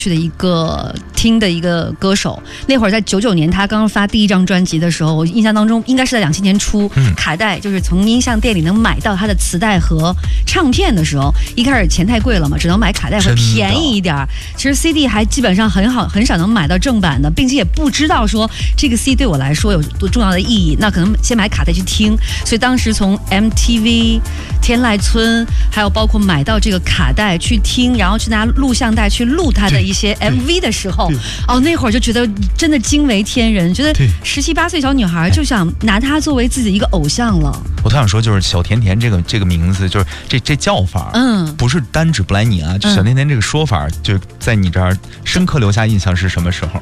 去的一个听的一个歌手，那会儿在99年他刚发第一张专辑的时候，我印象当中应该是在2000年初，卡带就是从音像店里能买到他的磁带和唱片的时候，一开始钱太贵了嘛，只能买卡带会便宜一点。其实 CD 还基本上很少能买到正版的，并且也不知道说这个 CD 对我来说有多重要的意义，那可能先买卡带去听。所以当时从 MTV、天籁村，还有包括买到这个卡带去听，然后去拿录像带去录他的一些 MV 的时候，那会儿就觉得真的惊为天人，觉得17、18岁小女孩就想拿他作为自己的一个偶像了。 我特想说，就是小甜甜这个名字，就是这叫法，不是单指布莱尼啊，就小甜甜这个说法，就在你这儿深刻留下印象是什么时候？